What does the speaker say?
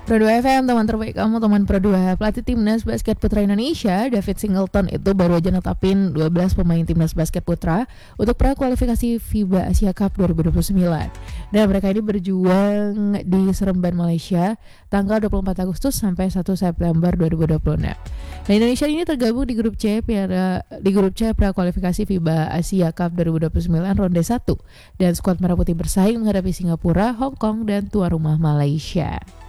Pro 2 FM, teman terbaik kamu, teman Pro 2. Pelatih timnas basket putra Indonesia, David Singleton, itu baru aja netapin 12 pemain timnas basket putra untuk prakualifikasi FIBA Asia Cup 2029. Dan mereka ini berjuang di Seremban, Malaysia, tanggal 24 Agustus sampai 1 September 2026. Nah, Indonesia ini tergabung di grup C prakualifikasi FIBA Asia Cup 2029 ronde 1, dan skuad Merah Putih bersaing menghadapi Singapura, Hong Kong, dan tuan rumah Malaysia.